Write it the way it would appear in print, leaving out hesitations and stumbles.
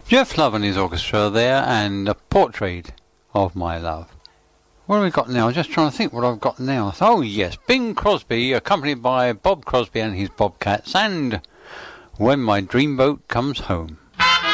Jeff Love and his orchestra there, and a portrait of my love. What have we got now? Just trying to think what I've got now. Oh yes, Bing Crosby, accompanied by Bob Crosby and his Bobcats, and When My Dreamboat Comes Home.